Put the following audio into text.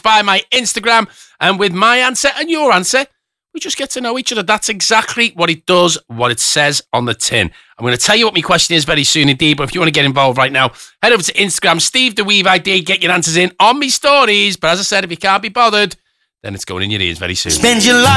by my Instagram. And with my answer and your answer, we just get to know each other. That's exactly what it does, what it says on the tin. I'm going to tell you what my question is very soon indeed, but if you want to get involved right now, head over to Instagram, Steve the Weave ID, get your answers in on me stories. But as I said, if you can't be bothered, then it's going in your ears very soon. Spend your life